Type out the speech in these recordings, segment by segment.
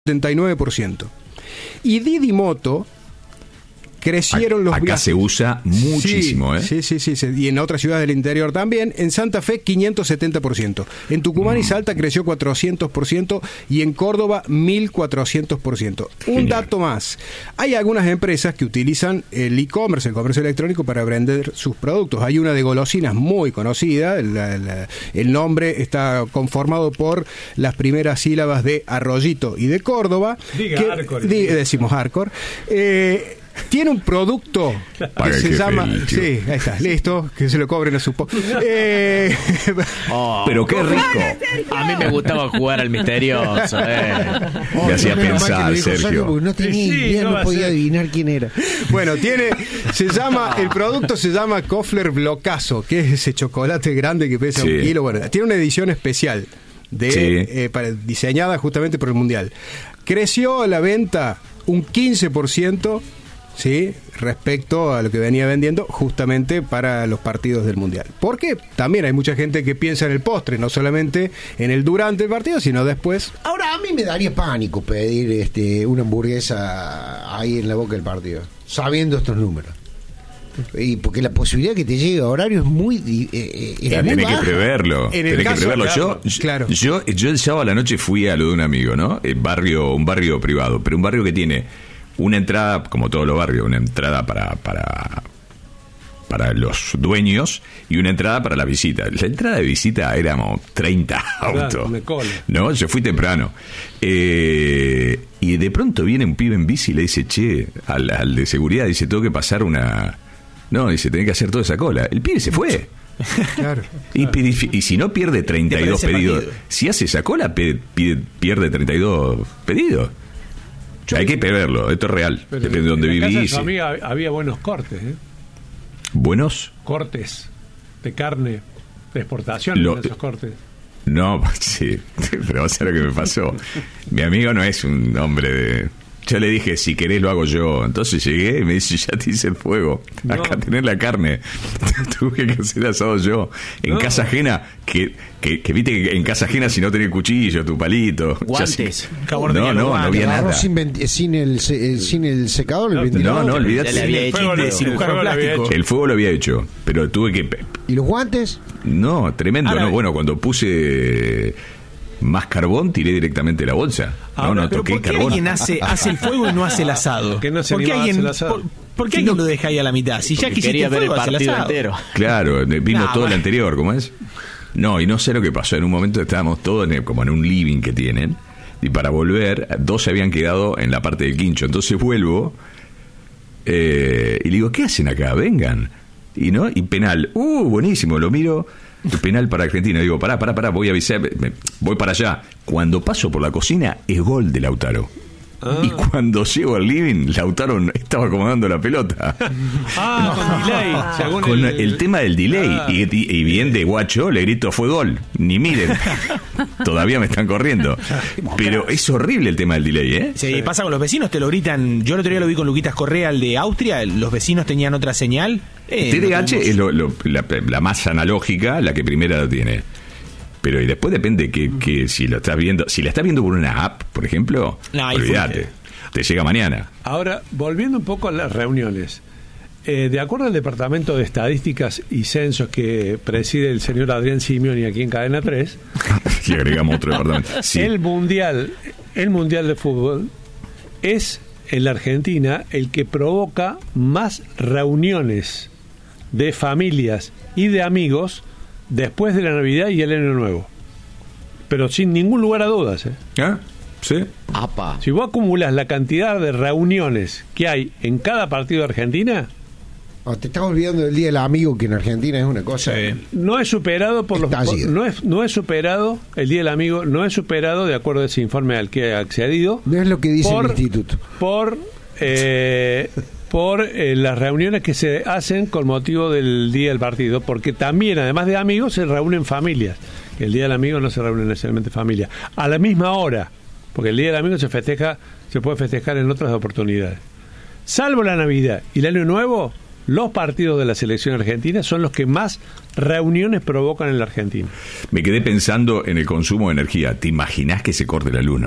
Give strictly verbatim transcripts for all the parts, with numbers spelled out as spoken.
setenta y nueve por ciento. Y Didi Moto crecieron los Acá viajes. se usa muchísimo, sí, ¿eh? Sí, sí, sí. Y en otras ciudades del interior también. En Santa Fe, quinientos setenta por ciento. En Tucumán mm. y Salta creció cuatrocientos por ciento. Y en Córdoba, mil cuatrocientos por ciento. Un dato más. Hay algunas empresas que utilizan el e-commerce, el comercio electrónico, para vender sus productos. Hay una de golosinas muy conocida. La, la, el nombre está conformado por las primeras sílabas de Arroyito y de Córdoba. Diga que, Arcor. Di, decimos Arcor. Eh... Tiene un producto que Para se que llama... feliz, sí, ahí está, listo, que se lo cobren a su... Po eh, oh, pero qué rico. A mí me gustaba jugar al misterioso. Eh. Oh, me hacía pensar, Sergio. Porque no tenía sí, idea, no no podía ser. adivinar quién era. Bueno, tiene... Se llama... El producto se llama Kofler Blocazo, que es ese chocolate grande que pesa sí. un kilo. Bueno, tiene una edición especial de, sí. eh, para, diseñada justamente por el Mundial. Creció la venta un quince por ciento... ¿sí? Respecto a lo que venía vendiendo justamente para los partidos del Mundial. Porque también hay mucha gente que piensa en el postre, no solamente en el durante el partido, sino después. Ahora, a mí me daría pánico pedir este una hamburguesa ahí en la boca del partido, sabiendo estos números. Y porque la posibilidad que te llegue a horario es muy... Eh, eh, Tenés que preverlo. En el Tenés caso, que preverlo. claro, Yo, claro. yo, yo el sábado a la noche fui a lo de un amigo, ¿no? El barrio, un barrio privado, pero un barrio que tiene una entrada, como todos los barrios, una entrada para, para, para los dueños y una entrada para la visita. La entrada de visita éramos treinta autos. Claro, ¿no? Yo fui temprano. Eh, y de pronto viene un pibe en bici y le dice, che, al, al de seguridad, dice, tengo que pasar una... No, dice, tenés que hacer toda esa cola. El pibe se fue. Claro. Y, y, y si no pierde treinta y dos pedidos, partido. Si hace esa cola, pide, pide, pierde treinta y dos pedidos. Yo Hay que preverlo, esto es real. Pero depende de dónde en la casa de vivís. su amiga había buenos cortes, ¿eh? ¿Buenos? Cortes de carne, de exportación, Lo, de esos cortes. No, sí, pero vas a ver lo que me pasó. Mi amigo no es un hombre de... Yo le dije, si querés lo hago yo. Entonces llegué y me dice, ya te hice el fuego. No. Acá tenés la carne. Tuve que hacer asado yo. En no. casa ajena, que, que, que viste que en casa ajena si no tenés cuchillo, tu palito. Guantes. No, no, no, no había nada. Sin, sin, el, sin el secador, el no, ventilador. No, no, olvidate. Le había hecho de cirujano plástico. El fuego lo había hecho, pero tuve que... ¿Y los guantes? No, tremendo. Ahora, no, bueno, cuando puse... más carbón, tiré directamente la bolsa. Ahora, no, no toqué ¿por qué carbón. Alguien hace, hace el fuego y no hace el asado? Que no se ¿Por qué alguien, el asado? por, ¿por qué alguien no, lo deja ahí a la mitad? Si ya quisiste ver el partido entero. Claro, vimos nah, todo bueno. el anterior, ¿cómo es? No, y no sé lo que pasó. En un momento estábamos todos en el, como en un living que tienen, y para volver, dos se habían quedado en la parte del quincho. Entonces vuelvo eh, y le digo, ¿qué hacen acá? Vengan. Y no, y penal. Uh, buenísimo, lo miro. Penal para Argentina. Digo, pará, pará, pará, voy a avisar, me, voy para allá. Cuando paso por la cocina, es gol de Lautaro. Ah. Y cuando llego al living, Lautaro estaba acomodando la pelota. Ah, con delay. Según con el, el tema del delay. Ah. Y, y, y bien de guacho, le grito, fue gol. Ni miren. Todavía me están corriendo. Pero es horrible el tema del delay, ¿eh? Sí, sí, pasa con los vecinos, te lo gritan. Yo el otro día lo vi con Luquitas Correa, el de Austria. Los vecinos tenían otra señal. Eh, T D A H no es lo, lo, la, la más analógica, la que primera lo tiene. Pero y después depende que, que si lo estás viendo, si la estás viendo por una app, por ejemplo, no, olvídate, te llega mañana. Ahora, volviendo un poco a las reuniones, eh, de acuerdo al Departamento de Estadísticas y Censos que preside el señor Adrián Simeoni aquí en Cadena tres, y agregamos otro departamento. Sí. El mundial, el mundial de fútbol es en la Argentina el que provoca más reuniones de familias y de amigos después de la Navidad y el Año Nuevo, pero sin ningún lugar a dudas, ¿eh? ¿Ah? Sí. Apa. Si vos acumulas la cantidad de reuniones que hay en cada partido de Argentina, oh, te estás olvidando del Día del Amigo, que en Argentina es una cosa. Sí. No es superado por los por, no es no es superado el Día del Amigo, no es superado de acuerdo a ese informe al que he accedido. No es lo que dice por, el instituto. Por eh, por eh, las reuniones que se hacen con motivo del día del partido, porque también, además de amigos, se reúnen familias. El día del amigo no se reúne necesariamente familia a la misma hora, porque el día del amigo se festeja, se puede festejar en otras oportunidades. Salvo la Navidad y el Año Nuevo, los partidos de la selección argentina son los que más reuniones provocan en la Argentina. Me quedé pensando en el consumo de energía. ¿Te imaginás que se corte la luz, no?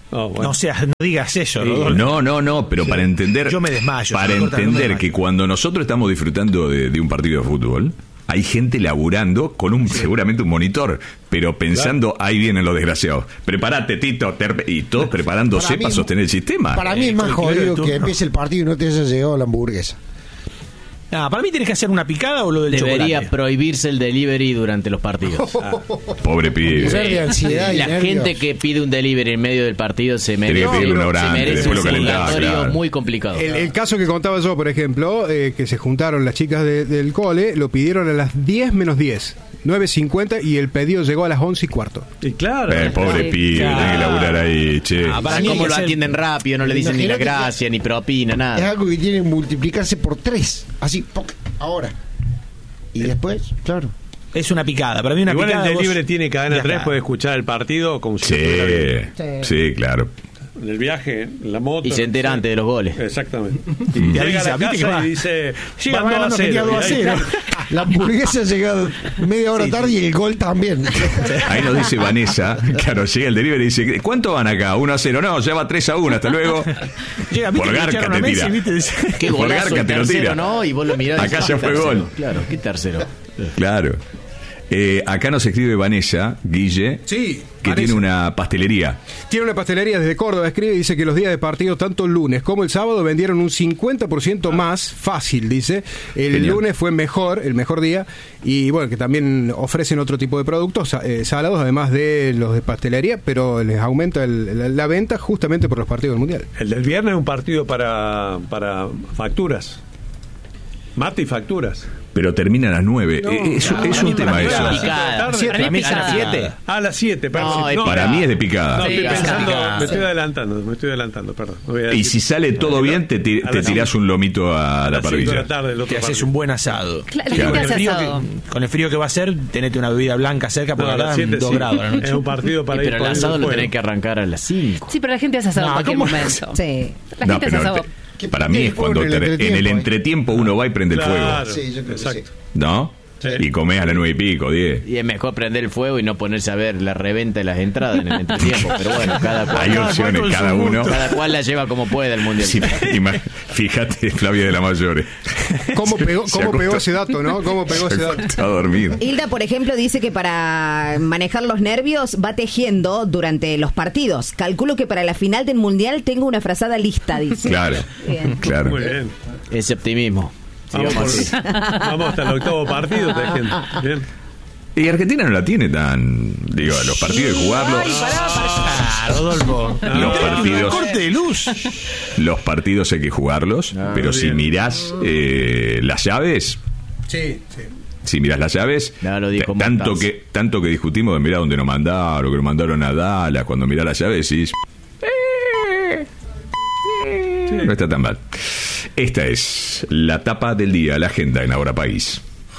Oh, bueno. No, o sea, no digas eso, Sí. Rodolfo. No, no, no, pero para entender, Yo me desmayo, para si me cortan, no me entender desmayo. que cuando nosotros estamos disfrutando de, de un partido de fútbol, hay gente laburando con un seguramente un monitor, pero pensando, claro, ahí vienen los desgraciados. Prepárate, Tito, ter- y todos preparándose para, mí, para sostener el sistema. Para mí es más Eh, jodido tú, que no. empiece el partido y no te haya llegado la hamburguesa. Ah, para mí tienes que hacer una picada o lo del Debería chocolate. prohibirse el delivery durante los partidos. Ah, pobre pibe. Ser de ansiedad y La nervios. gente que pide un delivery en medio del partido se merece, Tiene que pedirle una hora se antes, merece después un lo calentás, purgatorio claro. muy complicado. El, el caso que contaba yo, por ejemplo, eh, que se juntaron las chicas de- del cole, lo pidieron a las diez menos diez, nueve cincuenta, y el pedido llegó a las once y cuarto. Y claro. Eh, pobre Sí. pibe, Claro. tiene que laburar ahí, che. Ah, para mí hay ¿Cómo que lo hacer- atienden rápido? No le dicen ni la Imagínate que- gracia, ni propina, Es nada. algo que tiene que multiplicarse por tres. Así, ¡poc! Ahora. Y después, claro. Es una picada. Para mí una Igual picada. el vos- delivery tiene cadena Ya tres, está. puede escuchar el partido como si Sí, estuviera bien. sí, claro. En el viaje, en la moto. Y se entera sí. antes de los goles. Exactamente. Te Llega avisa, a la ¿viste que casa va? y dice, Llega van dos ganando, a cero, que queda dos a y ahí cero. está. La hamburguesa ha llegado media hora tarde y el gol también. Ahí nos dice Vanessa, claro, llega el delivery y dice, ¿cuánto van acá? uno a cero, no, ya va tres a uno, hasta luego. Llega, ¿viste Por que Garca echaron a te Messi, tira. ¿viste? Qué Por golazo Garca el te lo tercero, tira. ¿no? Y vos lo mirás y Acá decís, ya ¿qué fue tercero? gol. Claro, ¿qué tercero? Claro. Eh, acá nos escribe Vanessa, Guille, Sí, que Vanessa. tiene una pastelería. Tiene una pastelería desde Córdoba, escribe y dice que los días de partido, tanto el lunes como el sábado, vendieron un cincuenta por ciento más fácil, dice. El Genial. lunes fue mejor, el mejor día, y bueno, que también ofrecen otro tipo de productos eh, salados, además de los de pastelería, pero les aumenta el- la, la venta justamente por los partidos del Mundial. El del viernes es un partido para, para facturas. Mate y facturas. Pero termina a las nueve. No, Eh, es, no, es un no, tema no, eso. no, Picada. Tarde. Para mí es a las picada. siete. A las siete, perdón. No, es Para mí es de picada. No, Sí, estoy es pensando, picada. me estoy adelantando, me estoy adelantando, perdón. No voy a Y decir- si sale todo bien, te, ti- A te las tirás cinco- un lomito a a la las cinco de parrilla. la tarde del otro Te haces partido. un buen asado. Cla- La Claro. gente Con el, hace frío asado. que, con el frío que va a ser, tenete una bebida blanca cerca porque No, a las acá siete dos sí. grados a la noche. Es un partido para Y ir pero el por asado lo fuego. tenés que arrancar a las cinco. Sí, pero la gente hace asado No, en cualquier ¿cómo? momento. Sí. La No, gente hace pero asado. te- para mí es cuando En el ter- en el entretiempo, ¿eh? entretiempo uno va y prende el Claro, fuego. Sí, yo creo que exacto. ¿No? Sí. Y comés a las nueve y pico, diez. Y es mejor prender el fuego y no ponerse a ver la reventa de las entradas en el entretiempo. Pero bueno, cada cual, Hay opciones, con cada su uno. cada cual la lleva como puede el mundial. Sí, ima- fíjate, Flavia de la Mayores. ¿Cómo pegó, Se cómo acostó. pegó ese dato, no? ¿Cómo pegó ese dato? Está dormido. Hilda, por ejemplo, dice que para manejar los nervios va tejiendo durante los partidos. Calculo que para la final del Mundial tengo una frazada lista, dice. Claro, Bien. claro. Muy bien. Ese optimismo. Vamos, Sigamos por- así. vamos hasta el octavo partido, te gente. Bien. Y Argentina no la tiene tan. Digo, los partidos de jugarlos. Ah, Rodolfo. Los partidos. Corte de luz. Los partidos hay que jugarlos, pero si bien. mirás eh, las llaves. Sí, sí. Si miras las llaves, Ya lo dijo t- tanto Montas. que tanto que discutimos de mirar dónde nos mandaron, que nos mandaron a Dallas, cuando mirás las llaves decís, eh, eh, no está tan mal. Esta es la tapa del día, la agenda en Ahora País.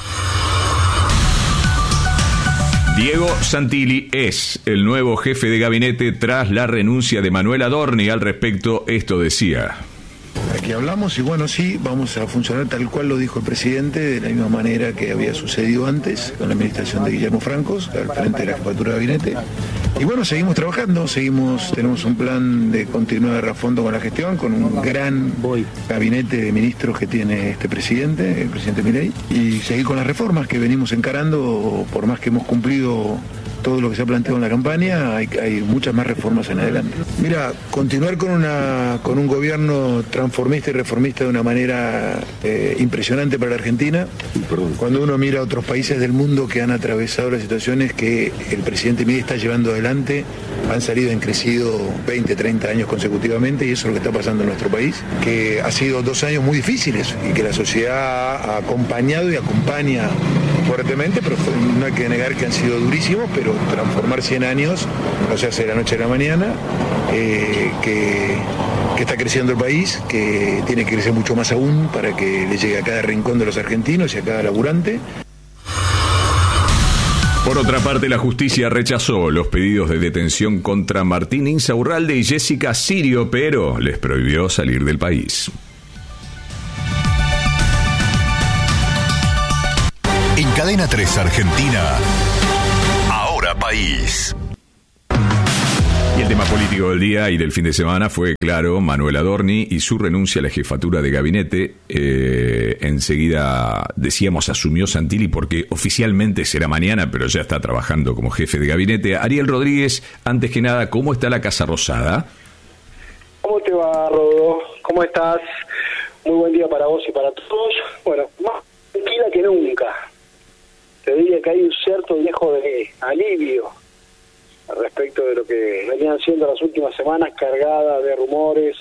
Diego Santilli es el nuevo jefe de gabinete tras la renuncia de Manuel Adorni. Al respecto, esto decía. Aquí hablamos y bueno, sí, vamos a funcionar tal cual lo dijo el presidente, de la misma manera que había sucedido antes con la administración de Guillermo Francos, al frente de la jefatura de gabinete. Y bueno, seguimos trabajando, seguimos, tenemos un plan de continuar a fondo con la gestión, con un gran gabinete de ministros que tiene este presidente, el presidente Milei, y seguir con las reformas que venimos encarando, por más que hemos cumplido todo lo que se ha planteado en la campaña, hay, hay muchas más reformas en adelante. Mira, continuar con una con un gobierno transformista y reformista de una manera eh, impresionante para la Argentina. Cuando uno mira a otros países del mundo que han atravesado las situaciones que el presidente Milei está llevando adelante, han salido en crecido veinte, treinta años consecutivamente, y eso es lo que está pasando en nuestro país, que ha sido dos años muy difíciles y que la sociedad ha acompañado y acompaña fuertemente, pero fue- no hay que negar que han sido durísimos, pero transformar cien años no se hace de la noche a la mañana, eh, que, que está creciendo el país, que tiene que crecer mucho más aún para que le llegue a cada rincón de los argentinos y a cada laburante. Por otra parte, la justicia rechazó los pedidos de detención contra Martín Insaurralde y Jessica Sirio, pero les prohibió salir del país. En Cadena tres Argentina, Ahora País. Y el tema político del día y del fin de semana fue, claro, Manuel Adorni y su renuncia a la jefatura de gabinete. Eh, enseguida, decíamos, asumió Santilli porque oficialmente será mañana, pero ya está trabajando como jefe de gabinete. Ariel Rodríguez, antes que nada, ¿cómo está la Casa Rosada? ¿Cómo te va, Rodo? ¿Cómo estás? Muy buen día para vos y para todos. Bueno, más tranquila que nunca. Te diría que hay un cierto dejo de alivio respecto de lo que venían siendo las últimas semanas, cargadas de rumores,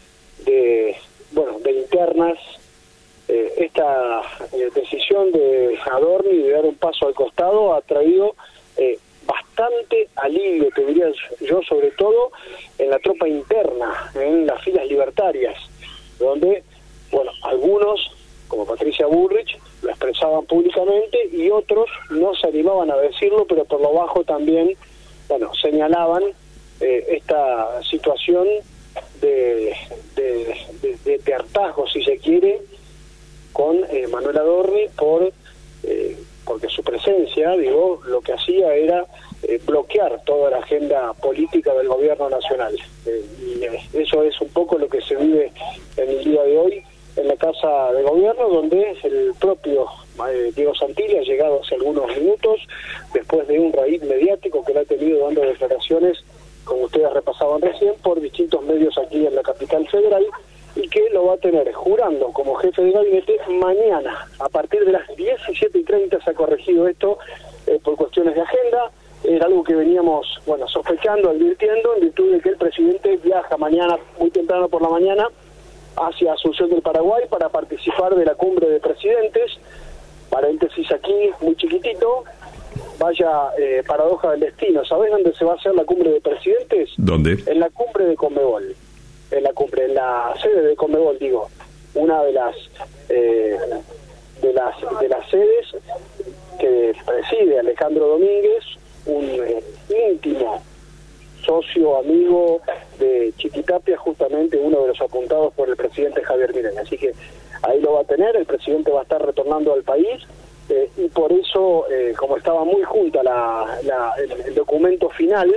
de bueno, de internas. Eh, esta eh, decisión de Adorni de dar un paso al costado ha traído eh, bastante alivio, te diría yo, sobre todo en la tropa interna, en las filas libertarias, donde, bueno, algunos, como Patricia Bullrich, lo expresaban públicamente y otros no se animaban a decirlo, pero por lo bajo también, bueno, señalaban eh, esta situación de, de, de, de, de hartazgo, si se quiere, con eh, Manuel Adorni, por eh, porque su presencia, digo, lo que hacía era eh, bloquear toda la agenda política del gobierno nacional. Eh, y eh, eso es un poco lo que se vive en el día de hoy en la Casa de Gobierno, donde el propio eh, Diego Santilli ha llegado hace algunos minutos, después de un raíz mediático que le ha tenido dando declaraciones, como ustedes repasaban recién, por distintos medios aquí en la capital federal, y que lo va a tener jurando como jefe de gabinete mañana, a partir de las diecisiete y treinta. Se ha corregido esto eh, por cuestiones de agenda. Era algo que veníamos, bueno, sospechando, advirtiendo, en virtud de que el presidente viaja mañana, muy temprano por la mañana, hacia Asunción del Paraguay para participar de la cumbre de presidentes. Paréntesis aquí, muy chiquitito, vaya eh, paradoja del destino. ¿Sabés dónde se va a hacer la cumbre de presidentes? ¿Dónde? En la cumbre de Conmebol. En la cumbre, en la sede de Conmebol, digo, una de las eh, de las de las sedes que preside Alejandro Domínguez, un eh, íntimo socio, amigo de Chiquitapia, justamente uno de los apuntados por el presidente Javier Milei. Así que ahí lo va a tener, el presidente va a estar retornando al país, eh, y por eso, eh, como estaba muy junta la, la, el, el documento final,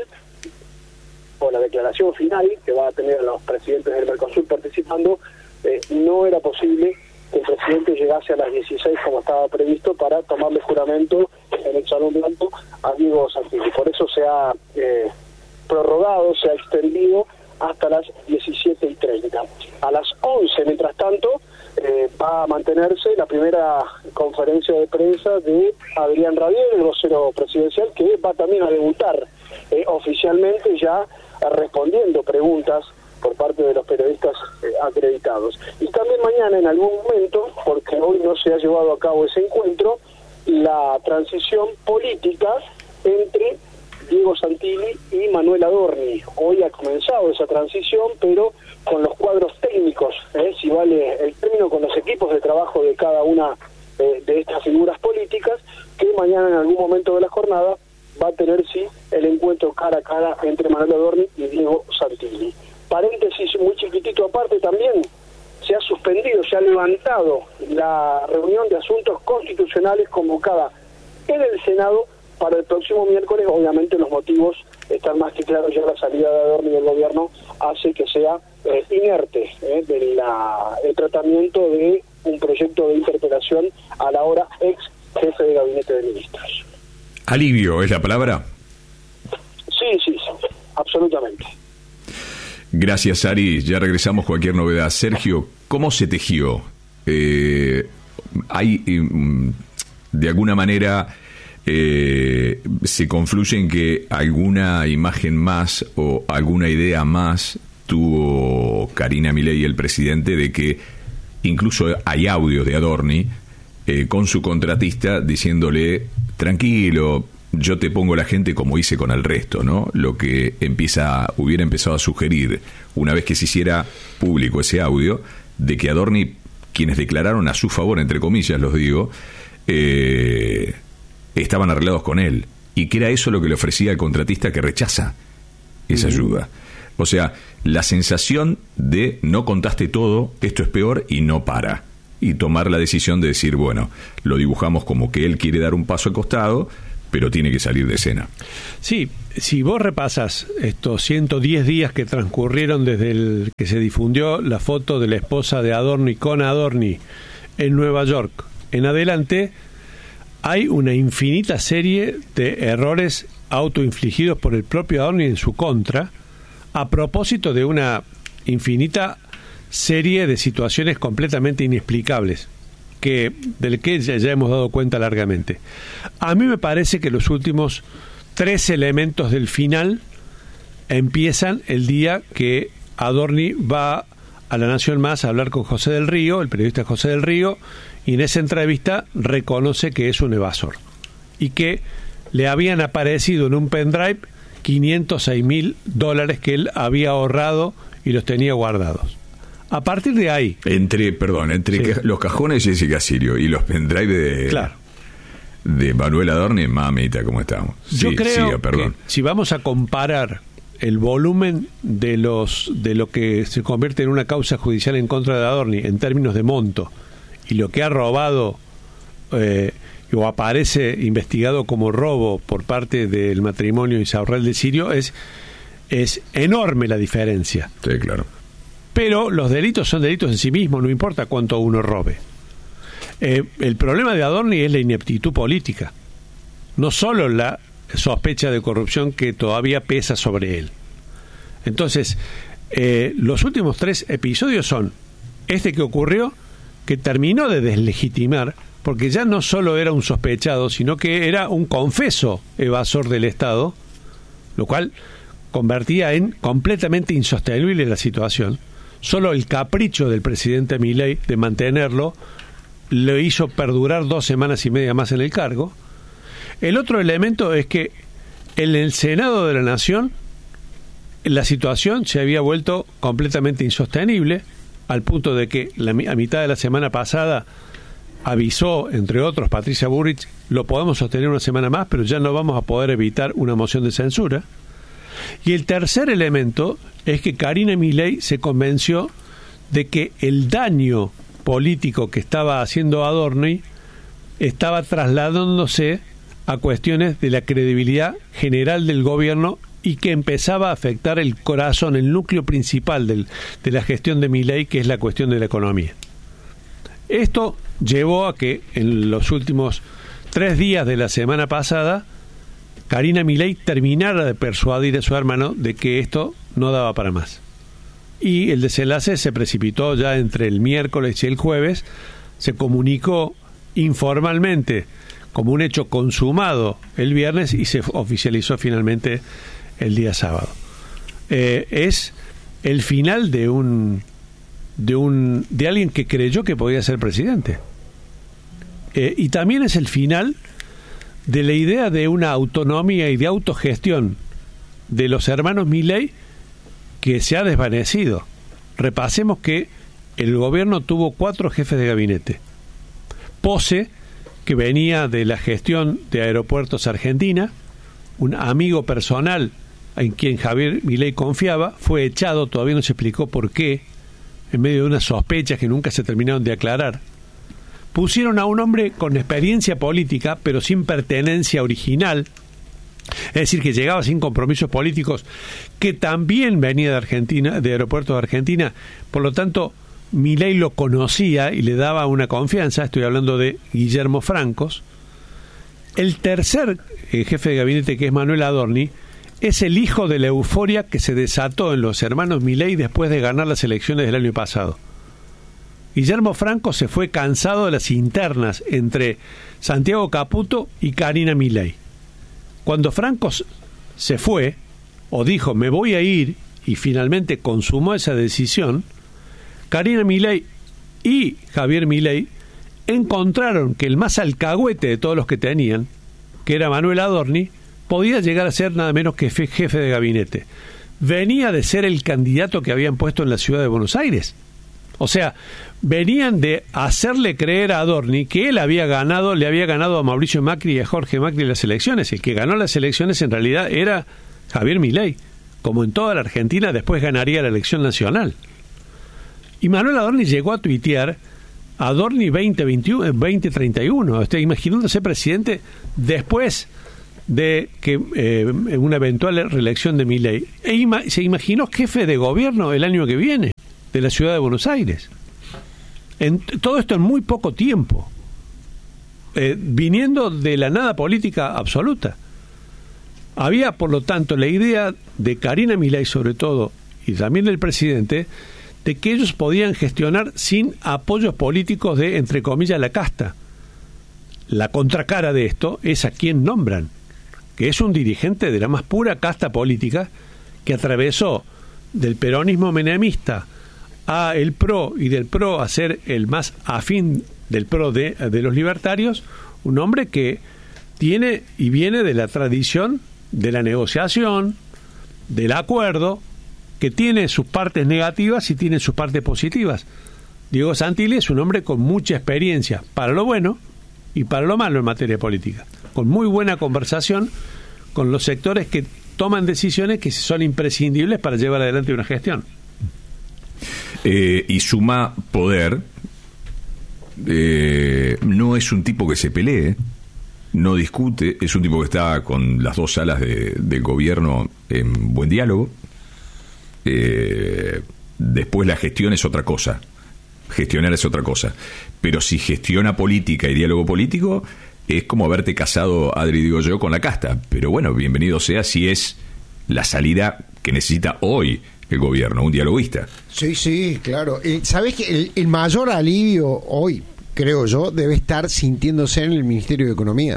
o la declaración final, que va a tener a los presidentes del Mercosur participando, eh, no era posible que el presidente llegase a las dieciséis como estaba previsto para tomarle juramento en el Salón Blanco a Diego Santilli. Por eso se ha eh, prorrogado, se ha extendido hasta las diecisiete y treinta. A las once, mientras tanto, eh, va a mantenerse la primera conferencia de prensa de Adrián Rabier, el vocero presidencial, que va también a debutar eh, oficialmente ya respondiendo preguntas por parte de los periodistas eh, acreditados. Y también mañana, en algún momento, porque hoy no se ha llevado a cabo ese encuentro, la transición política entre Diego Santilli y Manuel Adorni. Hoy ha comenzado esa transición, pero con los cuadros técnicos, eh, si vale el término, con los equipos de trabajo de cada una eh, de estas figuras políticas, que mañana en algún momento de la jornada va a tener, sí, el encuentro cara a cara entre Manuel Adorni y Diego Santilli. Paréntesis muy chiquitito aparte, también se ha suspendido, se ha levantado la reunión de asuntos constitucionales convocada en el Senado para el próximo miércoles. Obviamente los motivos están más que claros, ya la salida de Adorni del gobierno hace que sea eh, inerte eh, de la, el tratamiento de un proyecto de interpelación a la hora ex jefe de gabinete de ministros. ¿Alivio es la palabra? Sí, sí, sí, absolutamente. Gracias, Ari. Ya regresamos. Cualquier novedad. Sergio, ¿cómo se tejió? Eh, hay, eh, de alguna manera, eh, se confluye en que alguna imagen más o alguna idea más tuvo Karina Milei, el presidente, de que incluso hay audios de Adorni eh, con su contratista diciéndole: tranquilo, yo te pongo la gente como hice con el resto, ¿no? Lo que empieza, hubiera empezado a sugerir, una vez que se hiciera público ese audio, de que Adorni, quienes declararon a su favor, entre comillas los digo, eh, estaban arreglados con él, y que era eso lo que le ofrecía al contratista, que rechaza esa uh-huh. ayuda. O sea, la sensación de no contaste todo, esto es peor, y no para. Y tomar la decisión de decir, bueno, lo dibujamos como que él quiere dar un paso al costado, pero tiene que salir de escena. Sí, si vos repasas estos ciento diez días que transcurrieron desde el que se difundió la foto de la esposa de Adorni con Adorni en Nueva York en adelante, hay una infinita serie de errores autoinfligidos por el propio Adorni en su contra, a propósito de una infinita serie de situaciones completamente inexplicables, que del que ya, ya hemos dado cuenta largamente. A mí me parece que los últimos tres elementos del final empiezan el día que Adorni va a La Nación Más a hablar con José del Río, el periodista José del Río, y en esa entrevista reconoce que es un evasor y que le habían aparecido en un pendrive quinientos seis mil dólares que él había ahorrado y los tenía guardados. A partir de ahí... Entre, perdón, entre Sí. ca- los cajones de Jessica Sirio y los pendrive de, Claro. de Manuel Adorni, mamita, ¿cómo estamos? Yo Sí, creo siga, perdón. que si vamos a comparar el volumen de los de lo que se convierte en una causa judicial en contra de Adorni en términos de monto y lo que ha robado eh, o aparece investigado como robo por parte del matrimonio Insaurralde de Sirio, es, es enorme la diferencia. Sí, claro. Pero los delitos son delitos en sí mismos, no importa cuánto uno robe. Eh, el problema de Adorni es la ineptitud política, no solo la sospecha de corrupción que todavía pesa sobre él. Entonces, eh, los últimos tres episodios son este que ocurrió, que terminó de deslegitimar, porque ya no solo era un sospechado, sino que era un confeso evasor del Estado, lo cual convertía en completamente insostenible la situación. Solo el capricho del presidente Milei de mantenerlo lo hizo perdurar dos semanas y media más en el cargo. El otro elemento es que en el Senado de la Nación la situación se había vuelto completamente insostenible, al punto de que la, a mitad de la semana pasada avisó, entre otros, Patricia Bullrich, lo podemos sostener una semana más, pero ya no vamos a poder evitar una moción de censura. Y el tercer elemento es que Karina Milei se convenció de que el daño político que estaba haciendo Adorni estaba trasladándose a cuestiones de la credibilidad general del gobierno y que empezaba a afectar el corazón, el núcleo principal del, de la gestión de Milei, que es la cuestión de la economía. Esto llevó a que en los últimos tres días de la semana pasada Karina Milei terminara de persuadir a su hermano de que esto no daba para más. Y el desenlace se precipitó ya entre el miércoles y el jueves. Se comunicó informalmente como un hecho consumado el viernes y se oficializó finalmente el día sábado. Eh, es el final de un de un de alguien que creyó que podía ser presidente. Eh, y también es el final de la idea de una autonomía y de autogestión de los hermanos Milei que se ha desvanecido. Repasemos que el gobierno tuvo cuatro jefes de gabinete. Pose, que venía de la gestión de Aeropuertos Argentina, un amigo personal en quien Javier Milei confiaba, fue echado, todavía no se explicó por qué, en medio de unas sospechas que nunca se terminaron de aclarar. Pusieron a un hombre con experiencia política, pero sin pertenencia original, es decir, que llegaba sin compromisos políticos, que también venía de Argentina, de Aeropuertos de Argentina, por lo tanto, Milei lo conocía y le daba una confianza. Estoy hablando de Guillermo Francos. El tercer eh, jefe de gabinete, que es Manuel Adorni, es el hijo de la euforia que se desató en los hermanos Milei después de ganar las elecciones del año pasado. Guillermo Francos se fue cansado de las internas entre Santiago Caputo y Karina Milei. Cuando Francos se fue, o dijo me voy a ir, y finalmente consumó esa decisión, Karina Milei y Javier Milei encontraron que el más alcahuete de todos los que tenían, que era Manuel Adorni, podía llegar a ser nada menos que jefe de gabinete. Venía de ser el candidato que habían puesto en la ciudad de Buenos Aires. O sea, venían de hacerle creer a Adorni que él había ganado, le había ganado a Mauricio Macri y a Jorge Macri las elecciones. El que ganó las elecciones en realidad era Javier Milei. Como en toda la Argentina, después ganaría la elección nacional. Y Manuel Adorni llegó a tuitear Adorni veinte veintiuno, veinte treinta y uno, estoy imaginándose presidente después de que eh, una eventual reelección de Milei. E ima- se imaginó jefe de gobierno el año que viene de la ciudad de Buenos Aires. En, todo esto en muy poco tiempo, eh, viniendo de la nada política absoluta. Había, por lo tanto, la idea de Karina Milei, sobre todo, y también del presidente, de que ellos podían gestionar sin apoyos políticos de, entre comillas, la casta. La contracara de esto es a quien nombran, que es un dirigente de la más pura casta política que atravesó del peronismo menemista a el PRO y del PRO a ser el más afín del PRO de, de los libertarios, un hombre que tiene y viene de la tradición de la negociación, del acuerdo, que tiene sus partes negativas y tiene sus partes positivas. Diego Santilli es un hombre con mucha experiencia, para lo bueno y para lo malo en materia política, con muy buena conversación con los sectores que toman decisiones que son imprescindibles para llevar adelante una gestión. Eh, y suma poder. Eh, no es un tipo que se pelee, no discute, es un tipo que está con las dos alas de, del gobierno en buen diálogo. Eh, después la gestión es otra cosa, gestionar es otra cosa, pero si gestiona política y diálogo político, es como haberte casado, Adri, digo yo, con la casta. Pero bueno, bienvenido sea si es la salida que necesita hoy el gobierno, un dialoguista. Sí, sí, claro. Eh, ¿Sabés que el, el mayor alivio hoy, creo yo, debe estar sintiéndose en el Ministerio de Economía?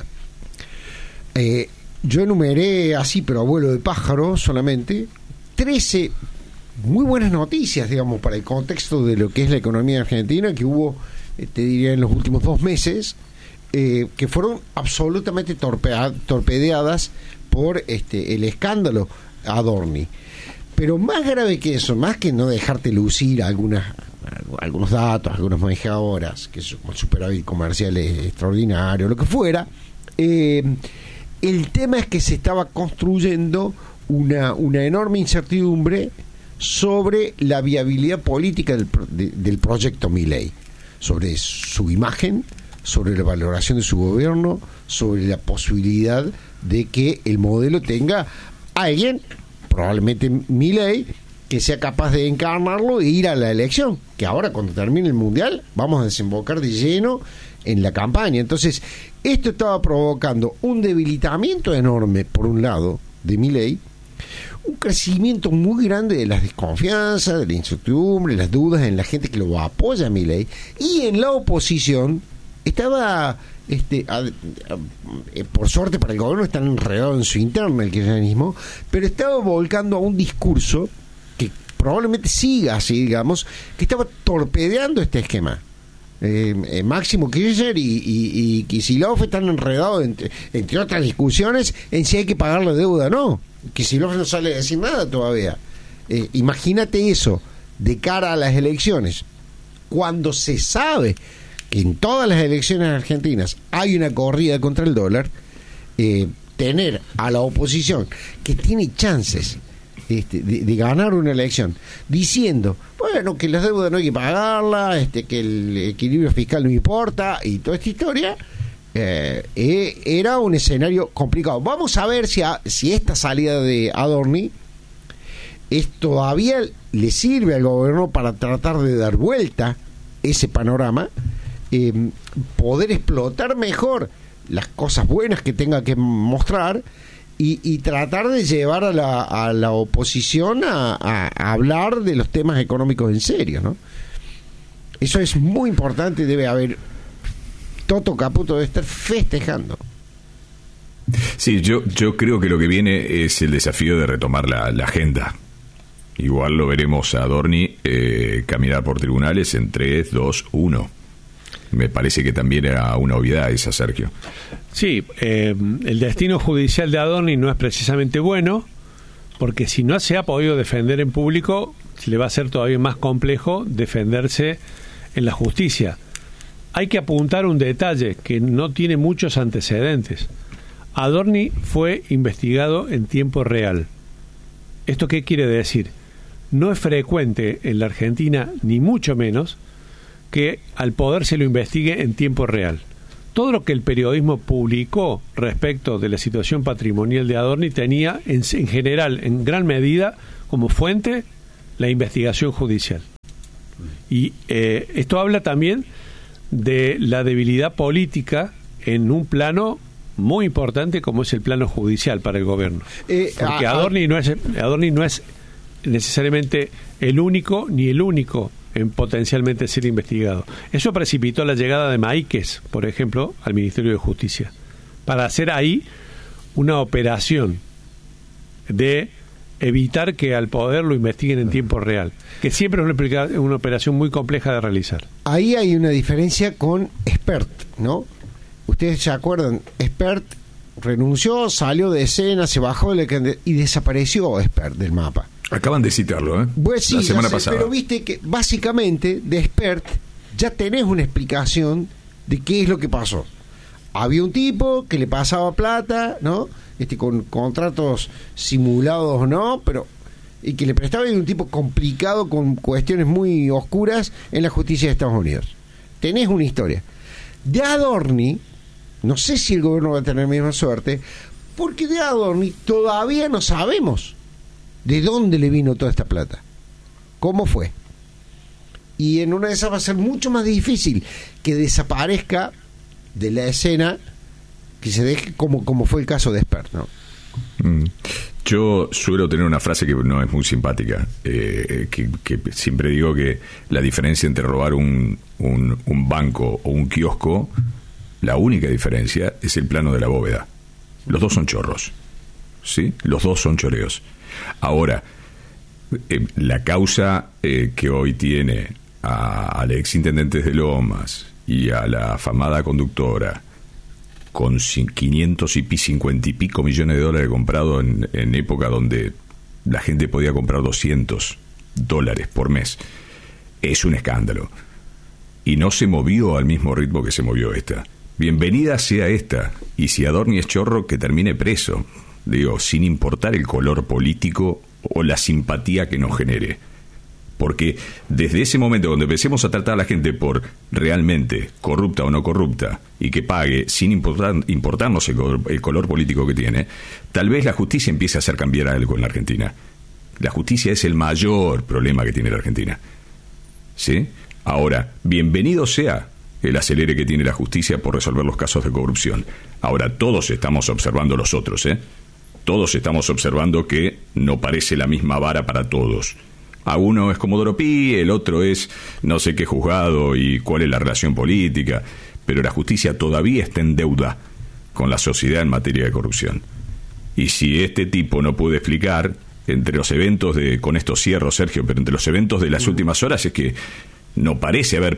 Eh, yo enumeré así, pero a vuelo de pájaro solamente, trece muy buenas noticias, digamos, para el contexto de lo que es la economía argentina, que hubo, eh, te diría, en los últimos dos meses, eh, que fueron absolutamente torpea- torpedeadas por este el escándalo Adorni. Pero más grave que eso, más que no dejarte lucir algunas, algunos datos, algunas manejadoras, que son superávit comerciales extraordinarios, lo que fuera, eh, el tema es que se estaba construyendo una, una enorme incertidumbre sobre la viabilidad política del, de, del proyecto Milei, sobre su imagen, sobre la valoración de su gobierno, sobre la posibilidad de que el modelo tenga alguien, probablemente Milei, que sea capaz de encarnarlo e ir a la elección, que ahora cuando termine el Mundial vamos a desembocar de lleno en la campaña. Entonces, esto estaba provocando un debilitamiento enorme, por un lado, de Milei, un crecimiento muy grande de las desconfianzas, de la incertidumbre, las dudas en la gente que lo apoya a Milei, y en la oposición estaba... Este, a, a, por suerte para el gobierno está enredado en su interna el kirchnerismo, pero estaba volcando a un discurso que probablemente siga así, digamos, que estaba torpedeando este esquema. Eh, eh, Máximo Kirchner y, y, y Kicillof están enredados entre, entre otras discusiones en si hay que pagar la deuda o no. Kicillof no sale a decir nada todavía. Eh, imagínate eso de cara a las elecciones, cuando se sabe que en todas las elecciones argentinas hay una corrida contra el dólar. Eh, tener a la oposición que tiene chances este, de, de ganar una elección diciendo, bueno, que las deudas no hay que pagarlas, este, que el equilibrio fiscal no importa y toda esta historia, eh, eh, era un escenario complicado. Vamos a ver si, a, si esta salida de Adorni es, todavía le sirve al gobierno para tratar de dar vuelta ese panorama. Eh, poder explotar mejor las cosas buenas que tenga que mostrar y, y tratar de llevar a la, a la oposición a, a, a hablar de los temas económicos en serio, ¿no? Eso es muy importante. Debe haber, Toto Caputo debe estar festejando. Sí, yo, yo creo que lo que viene es el desafío de retomar la, la agenda. Igual lo veremos a Adorni eh, caminar por tribunales en tres, dos, uno. Me parece que también era una obviedad esa, Sergio. Sí, eh, el destino judicial de Adorni no es precisamente bueno, porque si no se ha podido defender en público, le va a ser todavía más complejo defenderse en la justicia. Hay que apuntar un detalle que no tiene muchos antecedentes. Adorni fue investigado en tiempo real. ¿Esto qué quiere decir? No es frecuente en la Argentina, ni mucho menos, que al poder se lo investigue en tiempo real. todo lo que el periodismo publicó respecto de la situación patrimonial de Adorni tenía en, en general, en gran medida, como fuente la investigación judicial. Y eh, esto habla también de la debilidad política en un plano muy importante como es el plano judicial para el gobierno. Eh, Porque Adorni no es, Adorni no es necesariamente el único ni el único en potencialmente ser investigado. Eso precipitó la llegada de Maíquez, por ejemplo, al Ministerio de Justicia, para hacer ahí una operación de evitar que al poder lo investiguen en tiempo real, que siempre es una, una operación muy compleja de realizar. Ahí hay una diferencia con Espert, ¿no? Ustedes se acuerdan, Espert renunció, salió de escena, se bajó de, y desapareció Espert del mapa. Acaban de citarlo, ¿eh? Pues sí, la semana sé, pasada. Pero viste que básicamente de Espert ya tenés una explicación de qué es lo que pasó. Había un tipo que le pasaba plata, ¿no? Este, con contratos simulados o no, pero y que le prestaba, y un tipo complicado con cuestiones muy oscuras en la justicia de Estados Unidos. Tenés una historia. De Adorni, no sé si el gobierno va a tener la misma suerte, porque de Adorni todavía no sabemos de dónde le vino toda esta plata, cómo fue. Y en una de esas va a ser mucho más difícil que desaparezca de la escena, que se deje como, como fue el caso de Espert, ¿no? Mm. Yo suelo tener una frase que no es muy simpática, eh, que, que siempre digo que la diferencia entre robar un, un, un banco o un kiosco, la única diferencia es el plano de la bóveda. Los dos son chorros, ¿sí? Los dos son choreos. Ahora, eh, la causa eh, que hoy tiene a, al exintendente de Lomas y a la afamada conductora, con quinientos y cincuenta y pico millones de dólares comprados en, en época donde la gente podía comprar doscientos dólares por mes, es un escándalo. Y no se movió al mismo ritmo que se movió esta. Bienvenida sea esta. Y si Adorni es chorro, que termine preso. Digo, sin importar el color político o la simpatía que nos genere. Porque desde ese momento, cuando empecemos a tratar a la gente por realmente corrupta o no corrupta, y que pague sin importar, importarnos el color, el color político que tiene, tal vez la justicia empiece a hacer cambiar algo en la Argentina. La justicia es el mayor problema que tiene la Argentina, ¿sí? Ahora, bienvenido sea el acelere que tiene la justicia por resolver los casos de corrupción. Ahora, todos estamos observando los otros, ¿eh? Todos estamos observando que no parece la misma vara para todos. A uno es Comodoro Pi, el otro es no sé qué juzgado y cuál es la relación política, pero la justicia todavía está en deuda con la sociedad en materia de corrupción. Y si este tipo no puede explicar, entre los eventos de, con estos cierros, Sergio, pero entre los eventos de las últimas horas es que no parece haber